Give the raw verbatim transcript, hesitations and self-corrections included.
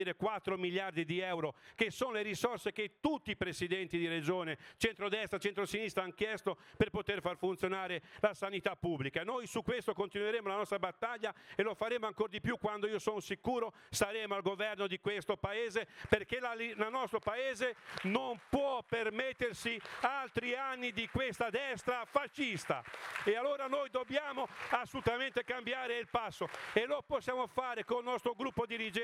quattro miliardi di euro, che sono le risorse che tutti i presidenti di regione, centrodestra, centrosinistra, hanno chiesto per poter far funzionare la sanità pubblica. Noi su questo continueremo la nostra battaglia e lo faremo ancora di più quando, io sono sicuro, saremo al governo di questo Paese, perché la, il nostro Paese non può permettersi altri anni di questa destra fascista, e allora noi dobbiamo assolutamente cambiare il passo, e lo possiamo fare con il nostro gruppo dirigente